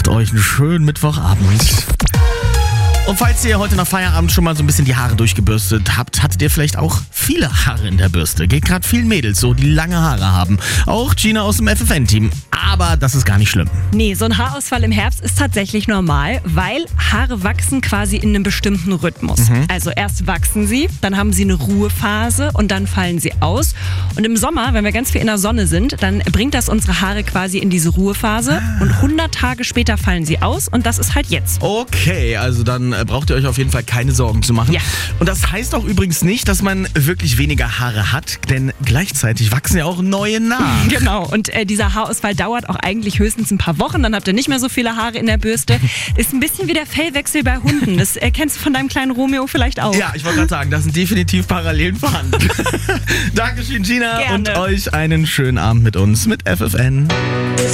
Macht euch einen schönen Mittwochabend. Und falls ihr heute nach Feierabend schon mal so ein bisschen die Haare durchgebürstet habt, hattet ihr vielleicht auch viele Haare in der Bürste. Geht gerade vielen Mädels so, die lange Haare haben. Auch Gina aus dem FFN-Team. Aber das ist gar nicht schlimm. Nee, so ein Haarausfall im Herbst ist tatsächlich normal, weil Haare wachsen quasi in einem bestimmten Rhythmus. Also erst wachsen sie, dann haben sie eine Ruhephase und dann fallen sie aus. Und im Sommer, wenn wir ganz viel in der Sonne sind, dann bringt das unsere Haare quasi in diese Ruhephase und 100 Tage später fallen sie aus und das ist halt jetzt. Okay, also dann braucht ihr euch auf jeden Fall keine Sorgen zu machen. Ja. Und das heißt auch übrigens nicht, dass man wirklich weniger Haare hat, denn gleichzeitig wachsen ja auch neue nach. Genau, und dieser Haarausfall dauert auch eigentlich höchstens ein paar Wochen, dann habt ihr nicht mehr so viele Haare in der Bürste. Ist ein bisschen wie der Fellwechsel bei Hunden, das kennst du von deinem kleinen Romeo vielleicht auch. Ja, ich wollte gerade sagen, das sind definitiv Parallelen vorhanden. Dankeschön, Gina. Gerne. Und euch einen schönen Abend mit uns, mit FFN.